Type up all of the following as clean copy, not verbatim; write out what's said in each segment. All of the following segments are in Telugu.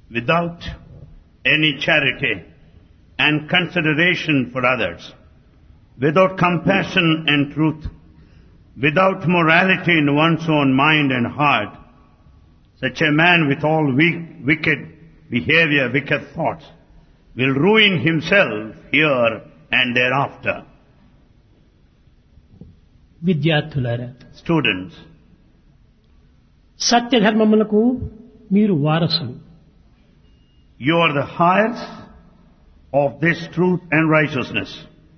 without any charity and consideration for others, without compassion and truth, without morality in one's own mind and heart, such a man with all wicked behavior, wicked thoughts, will ruin himself here and thereafter. విద్యార్థులారా, Students, సత్యధర్మములకు మీరు వారసులు. you are the heirs of this truth and righteousness.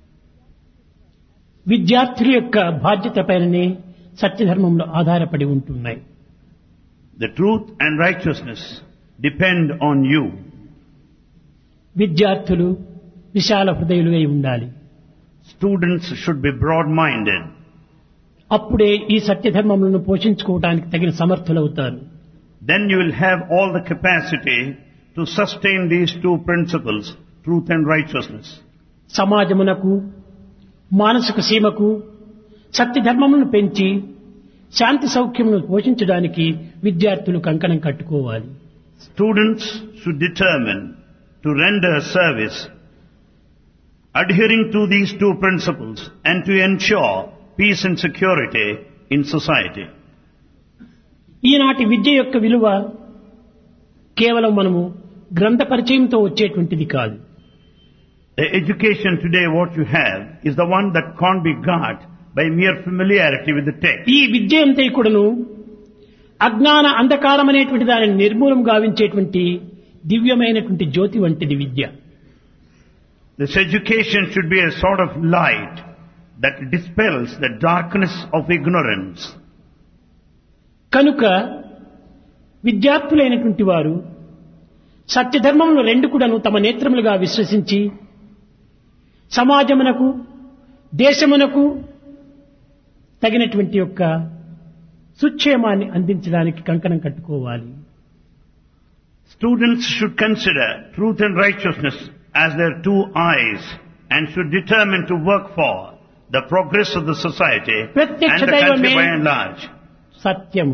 విద్యార్థుల యొక్క బాధ్యత పైననే సత్యధర్మములు ఆధారపడి ఉంటున్నాయి. The truth and righteousness depend on you. విద్యార్థులు విశాల హృదయులుగా ఉండాలి. Students should be broad-minded. అప్పుడే ఈ సత్యధర్మములను పోషించుకోవడానికి తగిన సమర్థులవుతారు. Then you will have all the capacity to sustain these two principles, truth and righteousness. సమాజమునకు, మానసిక సీమకు సత్యధర్మములను పెంచి శాంతి సౌఖ్యములను పోషించడానికి విద్యార్థులు కంకణం కట్టుకోవాలి. Students should determine to render service adhering to these two principles and to ensure peace and security in society. ఈనాటి విద్య యొక్క విలువ కేవలం మనము గ్రంథ పరిచయంతో వచ్చేటువంటిది కాదు. The education today what you have is the one that can't be got by mere familiarity with the text. ఈ విద్య అంతా కూడాను అజ్ఞాన అంధకారం అనేటువంటి దానిని నిర్మూలం గావించేటువంటి దివ్యమైనటువంటి జ్యోతి వంటిది విద్య. This education should be a sort of light that dispels the darkness of ignorance. కనుక విద్యార్థులైనటువంటి వారు సత్యధర్మములు రెండు కూడాను తమ నేత్రములుగా విశ్వసించి సమాజమునకు, దేశమునకు తగినటువంటి యొక్క సుక్షేమాన్ని అందించడానికి కంకణం కట్టుకోవాలి. Students should consider truth and righteousness as their two eyes and should determine to work for the progress of the society and the country by and large. సత్యము,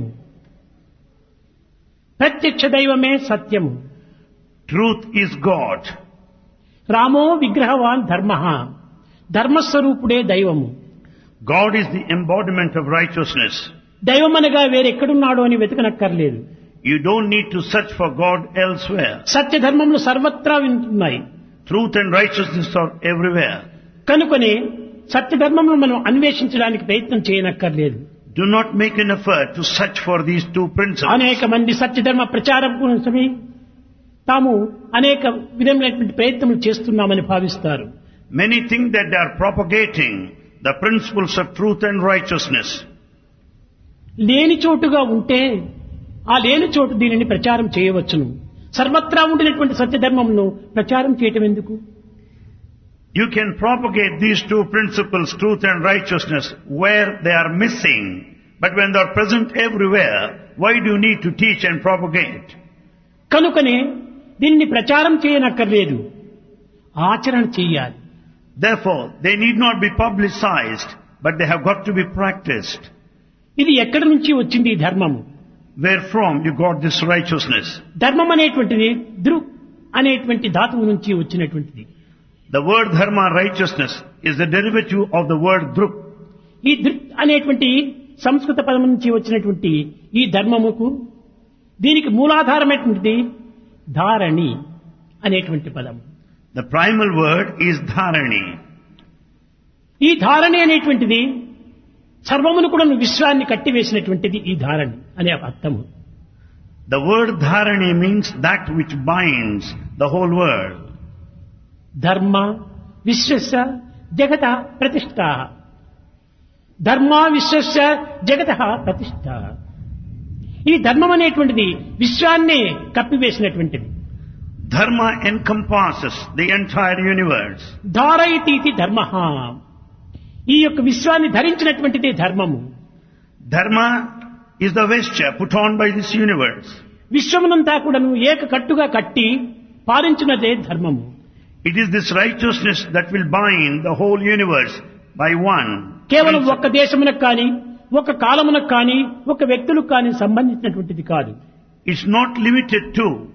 ప్రత్యక్ష దైవమే సత్యము. Truth is God. రామో విగ్రహవాన్ ధర్మః, ధర్మస్వరూపుడే దైవము. God is the embodiment of righteousness. దైవమనగా వేరెక్కడున్నాడో అని వెతకనక్కర్లేదు. You don't need to search for God elsewhere. సత్యధర్మములు సర్వత్రా వింటున్నాయి. Truth and righteousness are everywhere. కనుకనే సత్యధర్మములను మనం అన్వేషించడానికి ప్రయత్నం చేయనక్కర్లేదు. Do not make an effort to search for these two principles. అనేక మంది సత్యధర్మ ప్రచారం కోసమే తాము అనేక విధమైనటువంటి ప్రయత్నములు చేస్తున్నామని భావిస్తారు. Many think that they are propagating the principles of truth and righteousness. లేని చోటుగా ఉంటే ఆ లేని చోటు దీనిని ప్రచారం చేయవచ్చును. సర్వత్రా ఉండినటువంటి సత్యధర్మమును ప్రచారం చేయటం ఎందుకు? You can propagate these two principles, truth and righteousness, where they are missing. But when they are present everywhere, why do you need to teach and propagate? కనుకనే దీన్ని ప్రచారం చేయనక్కర్లేదు, ఆచరణ చేయాలి. Therefore, they need not be publicized, but they have got to be practiced. ఇది ఎక్కడి నుంచి వచ్చింది ఈ ధర్మము? Where from you got this righteousness? ధర్మం అనేటువంటిది దృక్ అనేటువంటి ధాతువు నుంచి వచ్చినటువంటిది. The word dharma, righteousness, is the derivative of the word druk. ఈ దృక్ అనేటువంటి సంస్కృత పదం నుంచి వచ్చినటువంటి ఈ ధర్మముకు దీనికి మూలాధారమైనటువంటిది ధారణి అనేటువంటి పదం. The primal word is dharani. ఈ ధారణి అనేటువంటిది సర్వమును కూడా విశ్వాన్ని కట్టివేసినటువంటిది ఈ ధారణి అనే అర్థము. The word dharani means that which binds the whole world. ధర్మ విశ్వస్య జగత ప్రతిష్ఠ, ధర్మ విశ్వస్య జగత ప్రతిష్ఠ. ఈ ధర్మం అనేటువంటిది విశ్వాన్నే కప్పివేసినటువంటిది. Dharma encompasses the entire universe. ధారయతీతి ధర్మ, ఈ యొక్క విశ్వాన్ని ధరించినటువంటిదే ధర్మము. Dharma is the vesture put on by this universe. విశ్వమునంతా కూడాను ఏక కట్టుగా కట్టి పాలించినదే ధర్మము. It is this righteousness that will bind the whole universe by one. కేవలం ఒక్క దేశమునకు కానీ, ఒక కాలమునకు కానీ, ఒక వ్యక్తులకు కానీ సంబంధించినటువంటిది కాదు. It's not limited to